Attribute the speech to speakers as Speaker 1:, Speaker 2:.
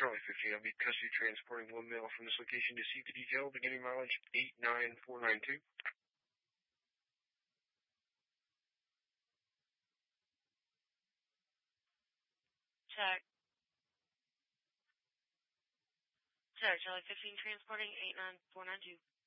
Speaker 1: Charlie 15, I'll be custody transporting one male from this location to CPD Hill, beginning mileage 89492.
Speaker 2: Check. Check, Charlie 15, transporting 89492.